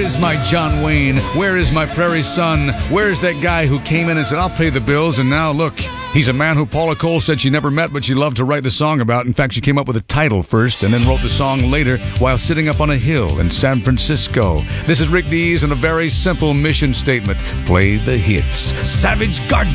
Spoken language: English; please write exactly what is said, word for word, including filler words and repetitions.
is my John Wayne? Where is my Prairie Son? Where's that guy who came in and said, I'll pay the bills, and now look, he's a man who Paula Cole said she never met, but she loved to write the song about. In fact, she came up with a title first and then wrote the song later while sitting up on a hill in San Francisco. This is Rick Dees and a very simple mission statement. Play the hits. Savage Garden.